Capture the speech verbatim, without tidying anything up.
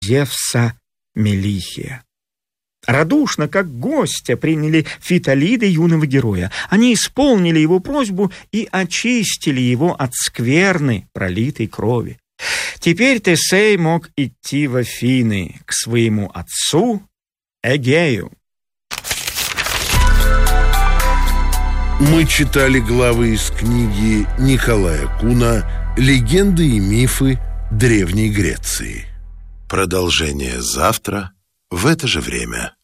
Зевса Мелихия. Радушно, как гостя, приняли Фиталиды юного героя. Они исполнили его просьбу и очистили его от скверны, пролитой крови. Теперь Тесей мог идти в Афины к своему отцу Эгею. Мы читали главы из книги Николая Куна «Легенды и мифы Древней Греции». Продолжение завтра в это же время.